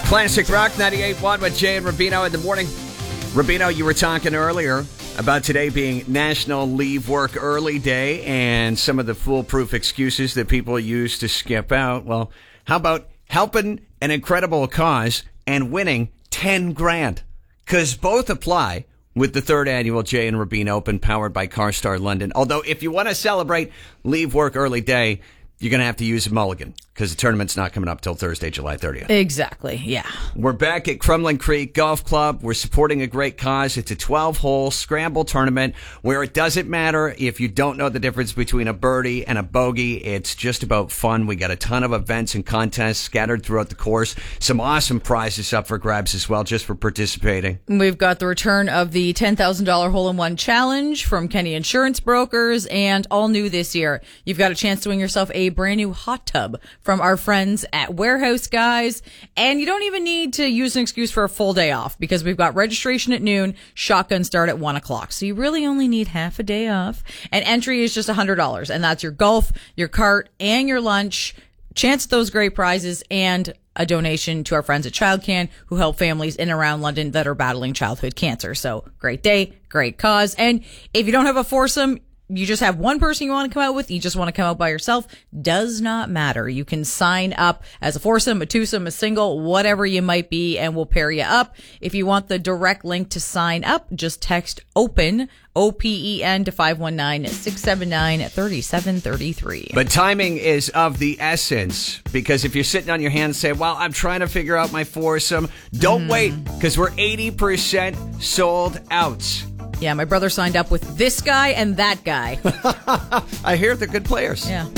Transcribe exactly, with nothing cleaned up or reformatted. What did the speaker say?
Classic Rock ninety-eight point one with Jay and Rubino in the morning. Rubino, you were talking earlier about today being National Leave Work Early Day and some of the foolproof excuses that people use to skip out. Well, how about helping an incredible cause and winning ten grand? Because both apply with the third annual Jay and Rubino Open powered by CarStar London. Although if you want to celebrate Leave Work Early Day, you're going to have to use a mulligan because the tournament's not coming up till Thursday, July thirtieth. Exactly, yeah. We're back at Crumlin Creek Golf Club. We're supporting a great cause. It's a twelve-hole scramble tournament where it doesn't matter if you don't know the difference between a birdie and a bogey. It's just about fun. We got a ton of events and contests scattered throughout the course. Some awesome prizes up for grabs as well just for participating. We've got the return of the ten thousand dollars Hole-in-One Challenge from Kenny Insurance Brokers, and all new this year, you've got a chance to win yourself a brand new hot tub from our friends at Warehouse Guys. And you don't even need to use an excuse for a full day off because we've got registration at noon, shotgun start at one o'clock. So you really only need half a day off. And entry is just one hundred dollars. And that's your golf, your cart, and your lunch. Chance at those great prizes and a donation to our friends at ChildCan who help families in and around London that are battling childhood cancer. So great day, great cause. And if you don't have a foursome, you just have one person you want to come out with, you just want to come out by yourself, does not matter. You can sign up as a foursome, a twosome, a single, whatever you might be, and we'll pair you up. If you want the direct link to sign up, just text OPEN, O P E N, to five one nine, six seven nine, three seven three three. But timing is of the essence because if you're sitting on your hands saying, well, I'm trying to figure out my foursome, don't mm. wait because we're eighty percent sold out. Yeah, my brother signed up with this guy and that guy. I hear they're good players. Yeah.